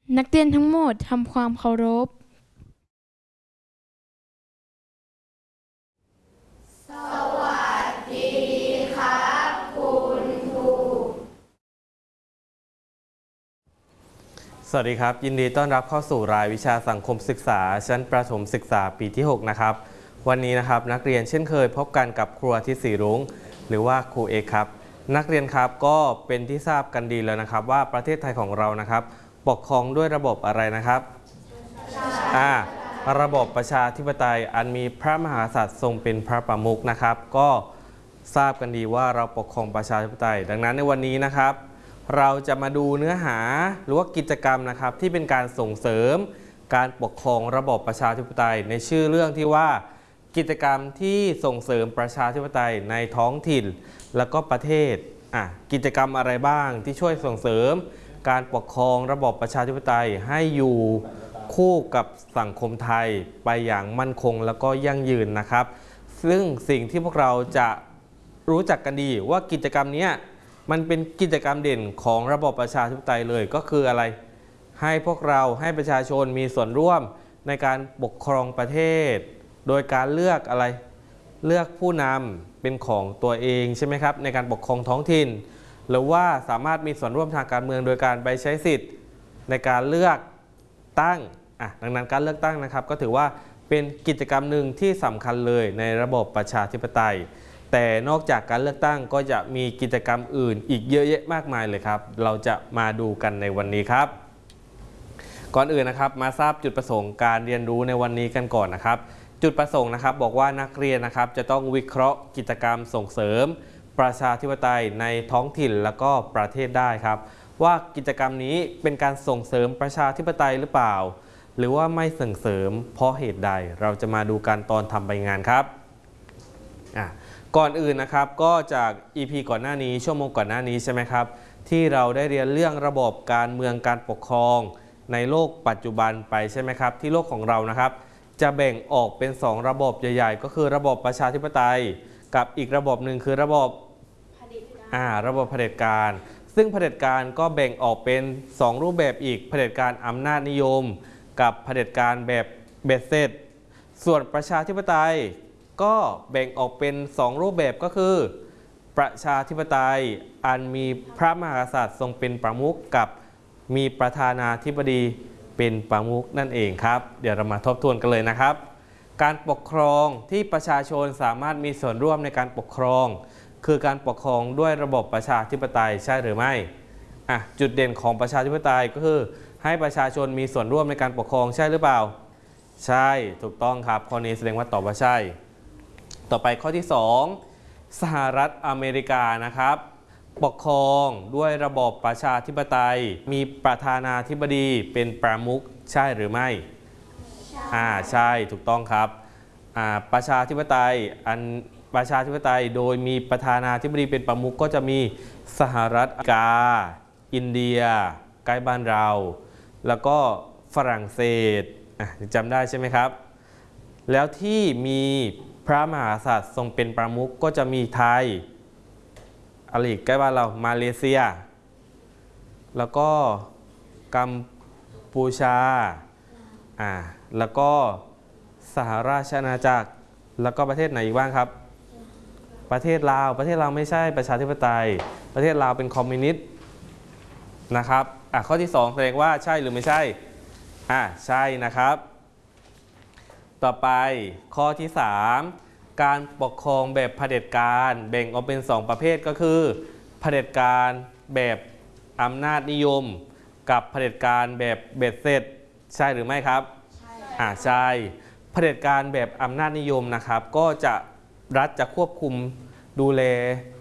นักเรียนทั้งหมดทำความเคารพสวัสดีครับคุณครูสวัสดีครับยินดีต้อนรับเข้าสู่รายวิชาสังคมศึกษาชั้นประถมศึกษาปีที่6นะครับวันนี้นะครับนักเรียนเช่นเคยพบกันกับครูอาทิตย์ศรีรุ้งหรือว่าครูเอกครับนักเรียนครับก็เป็นที่ทราบกันดีแล้วนะครับว่าประเทศไทยของเรานะครับปกครองด้วยระบบอะไรนะครับระบบประชาธิปไตยอันมีพระมหากษัตริย์ทรงเป็นพระประมุขนะครับก็ทราบกันดีว่าเราปกครองประชาธิปไตยดังนั้นในวันนี้นะครับเราจะมาดูเนื้อหาหรือว่ากิจกรรมนะครับที่เป็นการส่งเสริมการปกครองระบบประชาธิปไตยในชื่อเรื่องที่ว่ากิจกรรมที่ส่งเสริมประชาธิปไตยในท้องถิ่นแล้วก็ประเทศกิจกรรมอะไรบ้างที่ช่วยส่งเสริมการปกครองระบบประชาธิปไตยให้อยู่คู่กับสังคมไทยไปอย่างมั่นคงแล้วก็ยั่งยืนนะครับซึ่งสิ่งที่พวกเราจะรู้จักกันดีว่ากิจกรรมนี้มันเป็นกิจกรรมเด่นของระบบประชาธิปไตยเลยก็คืออะไรให้พวกเราให้ประชาชนมีส่วนร่วมในการปกครองประเทศโดยการเลือกอะไรเลือกผู้นำเป็นของตัวเองใช่ไหมครับในการปกครองท้องถิ่นหรือว่าสามารถมีส่วนร่วมทางการเมืองโดยการไปใช้สิทธิ์ในการเลือกตั้งดังนั้นการเลือกตั้งนะครับก็ถือว่าเป็นกิจกรรมหนึ่งที่สำคัญเลยในระบบประชาธิปไตยแต่นอกจากการเลือกตั้งก็จะมีกิจกรรมอื่นอีกเยอะแยะมากมายเลยครับเราจะมาดูกันในวันนี้ครับก่อนอื่นนะครับมาทราบจุดประสงค์การเรียนรู้ในวันนี้กันก่อนนะครับจุดประสงค์นะครับบอกว่านักเรียนนะครับจะต้องวิเคราะห์กิจกรรมส่งเสริมประชาธิปไตยในท้องถิ่นแล้วก็ประเทศได้ครับว่ากิจกรรมนี้เป็นการส่งเสริมประชาธิปไตยหรือเปล่าหรือว่าไม่ส่งเสริมเพราะเหตุใดเราจะมาดูกันตอนทำใบงานครับก่อนอื่นนะครับก็จาก EP ก่อนหน้านี้ชั่วโมงก่อนหน้านี้ใช่ไหมครับที่เราได้เรียนเรื่องระบบการเมืองการปกครองในโลกปัจจุบันไปใช่ไหมครับที่โลกของเรานะครับจะแบ่งออกเป็น2ระบบใหญ่ๆก็คือระบบประชาธิปไตยกับอีกระบบหนึ่งคือระบบระบบเผด็จการซึ่งเผด็จการก็แบ่งออกเป็น2รูปแบบอีกเผด็จการอำนาจนิยมกับเผด็จการแบบเบ็ดเสร็จส่วนประชาธิปไตยก็แบ่งออกเป็น2รูปแบบก็คือประชาธิปไตยอันมีพระมหากษัตริย์ทรงเป็นประมุขกับมีประธานาธิบดีเป็นประมุขนั่นเองครับเดี๋ยวเรามาทบทวนกันเลยนะครับการปกครองที่ประชาชนสามารถมีส่วนร่วมในการปกครองคือการปกครองด้วยระบบประชาธิปไตยใช่หรือไม่จุดเด่นของประชาธิปไตยก็คือให้ประชาชนมีส่วนร่วมในการปกครองใช่หรือเปล่าใช่ถูกต้องครับข้อนี้แสดงว่าตอบว่าใช่ต่อไปข้อที่2สหรัฐอเมริกานะครับปกครองด้วยระบบประชาธิปไตยมีประธานาธิบดีเป็นประมุขใช่หรือไม่ใช่ถูกต้องครับประชาธิปไตยโดยมีประธานาธิบดีเป็นประมุขก็จะมีสหรัฐอเมริกาอินเดียใกล้บ้านเราแล้วก็ฝรั่งเศสจำได้ใช่ไหมครับแล้วที่มีพระมหากษัตริย์ทรงเป็นประมุขก็จะมีไทยอะไรอีกใกล้บ้านเรามาเลเซียแล้วก็กัมพูชาแล้วก็สหราชอาณาจักรแล้วก็ประเทศไหนอีกบ้างครับประเทศลาวไม่ใช่ประชาธิปไตยประเทศลาวเป็นคอมมิวนิสต์นะครับข้อที่2แสดงว่าใช่หรือไม่ใช่ใช่นะครับต่อไปข้อที่3การปกครองแบบเผด็จการแบ่งออกเป็น2ประเภทก็คือเผด็จการแบบอำนาจนิยมกับเผด็จการแบบเบ็ดเสร็จใช่หรือไม่ครับใช่เผด็จการแบบอำนาจนิยมนะครับก็จะรัฐจะควบคุมดูแล